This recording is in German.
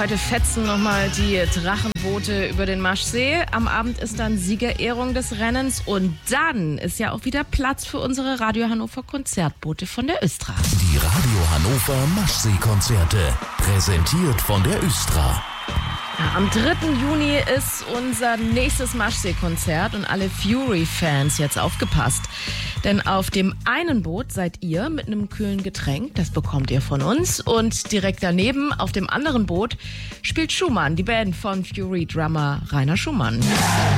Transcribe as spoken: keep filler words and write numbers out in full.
heute fetzen nochmal die Drachenboote über den Maschsee. Am Abend ist dann Siegerehrung des Rennens und dann ist ja auch wieder Platz für unsere Radio Hannover Konzertboote von der Östra. Die Radio Hannover Maschsee-Konzerte, präsentiert von der Östra. Ja, am dritten Juni ist unser nächstes Maschsee-Konzert und alle Fury-Fans jetzt aufgepasst. Denn auf dem einen Boot seid ihr mit einem kühlen Getränk, das bekommt ihr von uns. Und direkt daneben, auf dem anderen Boot, spielt Schumann, die Band von Fury-Drummer Rainer Schumann.